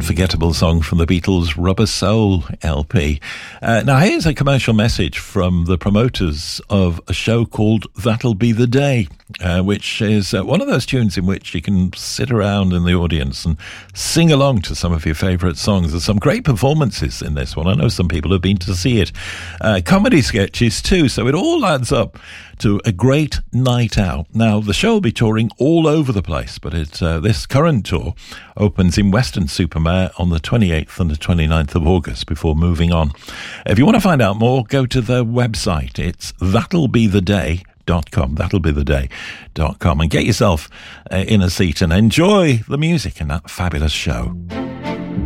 unforgettable song from the Beatles' Rubber Soul LP. Now, here's a commercial message from the promoters of a show called That'll Be the Day, which is one of those tunes in which you can sit around in the audience and sing along to some of your favourite songs. There's some great performances in this one. I know some people have been to see it. Comedy sketches too, so it all adds up to a great night out. Now, the show will be touring all over the place, but this current tour opens in Weston-super-Mare on the 28th and the 29th of August before moving on. If you want to find out more, go to their website. It's that'llbetheday.com, that'llbetheday.com, and get yourself in a seat and enjoy the music in that fabulous show.